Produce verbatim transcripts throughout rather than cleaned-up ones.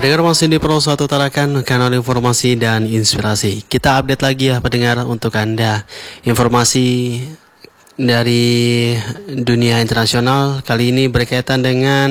Pendengar masih di Pro satu Tarakan, kanal informasi dan inspirasi. Kita update lagi ya pendengar untuk Anda. Informasi dari dunia internasional kali ini berkaitan dengan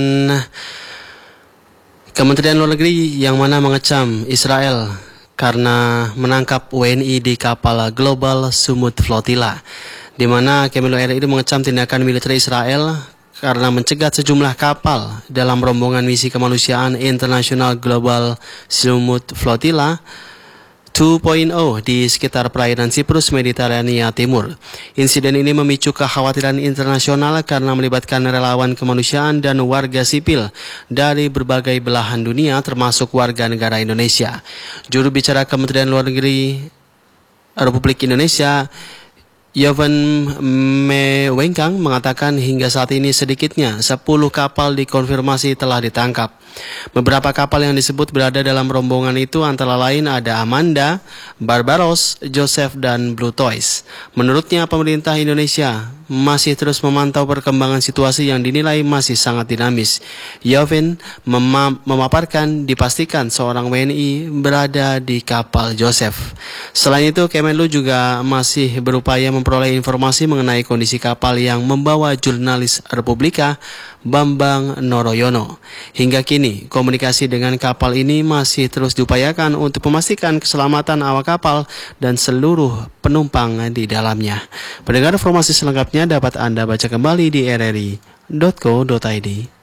Kementerian Luar Negeri yang mana mengecam Israel karena menangkap W N I di kapal Global Sumut Flotilla, di mana Kemenlu R I mengecam tindakan militer Israel karena mencegat sejumlah kapal dalam rombongan misi kemanusiaan internasional Global Sumut Flotilla dua titik nol di sekitar perairan Siprus, Mediterania Timur. Insiden ini memicu kekhawatiran internasional karena melibatkan relawan kemanusiaan dan warga sipil dari berbagai belahan dunia termasuk warga negara Indonesia. Juru bicara Kementerian Luar Negeri Republik Indonesia, Yovan Mewengkang, mengatakan hingga saat ini sedikitnya sepuluh kapal dikonfirmasi telah ditangkap. Beberapa kapal yang disebut berada dalam rombongan itu antara lain ada Amanda, Barbaros, Joseph, dan Blue Toys. Menurutnya pemerintah Indonesia masih terus memantau perkembangan situasi yang dinilai masih sangat dinamis. Yovan mem- memaparkan dipastikan seorang W N I berada di kapal Joseph. Selain itu, Kemenlu juga masih berupaya memperoleh informasi mengenai kondisi kapal yang membawa jurnalis Republika Bambang Noroyono. Hingga kini, komunikasi dengan kapal ini masih terus diupayakan untuk memastikan keselamatan awak kapal dan seluruh penumpang di dalamnya. Pendengar, informasi selengkapnya dapat Anda baca kembali di r r i titik co titik i d.